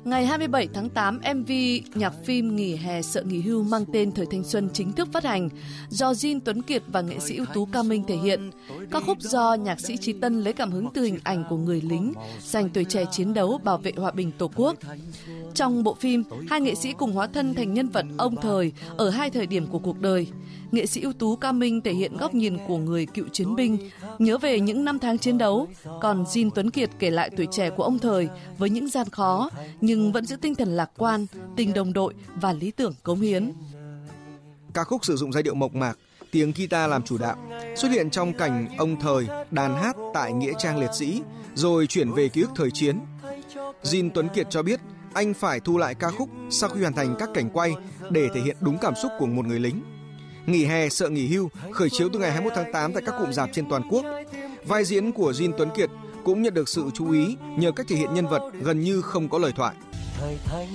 Ngày 27 tháng 8, MV nhạc phim Nghỉ hè sợ nghỉ hưu mang tên Thời thanh xuân chính thức phát hành, do Jin Tuấn Kiệt và nghệ sĩ ưu tú Cao Minh thể hiện. Ca khúc do nhạc sĩ Chí Tân lấy cảm hứng từ hình ảnh của người lính dành tuổi trẻ chiến đấu bảo vệ hòa bình Tổ quốc. Trong bộ phim, hai nghệ sĩ cùng hóa thân thành nhân vật ông Thời ở hai thời điểm của cuộc đời. Nghệ sĩ ưu tú Cao Minh thể hiện góc nhìn của người cựu chiến binh, nhớ về những năm tháng chiến đấu, còn Jin Tuấn Kiệt kể lại tuổi trẻ của ông Thời với những gian khó, nhưng vẫn giữ tinh thần lạc quan, tình đồng đội và lý tưởng cống hiến. Ca khúc sử dụng giai điệu mộc mạc, tiếng guitar làm chủ đạo, xuất hiện trong cảnh ông Thời đàn hát tại nghĩa trang liệt sĩ, rồi chuyển về ký ức thời chiến. Jin Tuấn Kiệt cho biết anh phải thu lại ca khúc sau khi hoàn thành các cảnh quay để thể hiện đúng cảm xúc của một người lính. Nghỉ hè sợ nghỉ hưu khởi chiếu từ ngày 21 tháng 8 tại các cụm rạp trên toàn quốc. Vai diễn của Jin Tuấn Kiệt cũng nhận được sự chú ý nhờ cách thể hiện nhân vật gần như không có lời thoại.